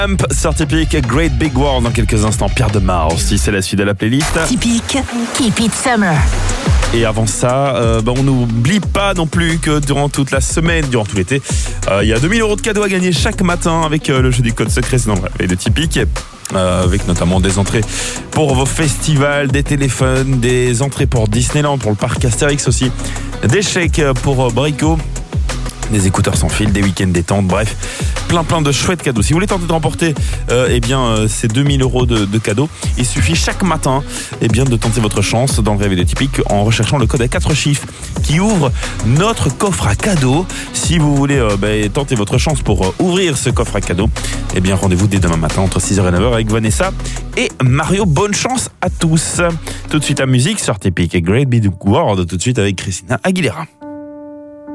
Amp sur Typique, Great Big World dans quelques instants. Pierre Demar aussi, c'est la suite de la playlist. Typique, Keep It Summer. Et avant ça, on n'oublie pas non plus que durant toute la semaine, durant tout l'été, il y a 2000 € de cadeaux à gagner chaque matin avec le jeu du code secret, c'est dans le réveil de Typique. Avec notamment des entrées pour vos festivals, des téléphones, des entrées pour Disneyland, pour le parc Astérix aussi, des chèques pour Brico, des écouteurs sans fil, des week-ends détente, bref, plein de chouettes cadeaux. Si vous voulez tenter de remporter ces 2000 € de cadeaux, il suffit chaque matin de tenter votre chance dans le réveil de Typique en recherchant le code à 4 chiffres qui ouvre notre coffre à cadeaux. Si vous voulez tenter votre chance pour ouvrir ce coffre à cadeaux, rendez-vous dès demain matin entre 6h et 9h avec Vanessa et Mario. Bonne chance à tous. Tout de suite à musique sur Typique et Great Big World, tout de suite avec Christina Aguilera.